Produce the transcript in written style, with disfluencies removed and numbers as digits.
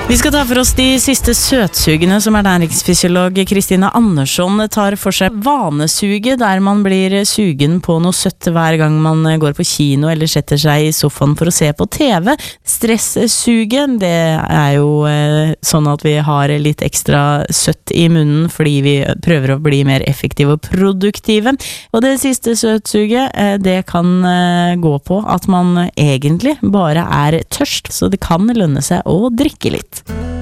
Vi skal ta for oss de siste søtsugene som ernæringsfysiolog Kristina Andersson tar for seg. Vanesuget, der man blir sugen på noe søtt hver gang man går på kino eller setter seg i sofaen for å se på TV. Stressuget, det er jo sånn at vi har litt ekstra søtt i munnen fordi vi prøver å bli mer effektive og produktive. Og det siste søtsuget, det kan gå på at man egentlig bare er tørst, så det kan lønne seg å drikke litt.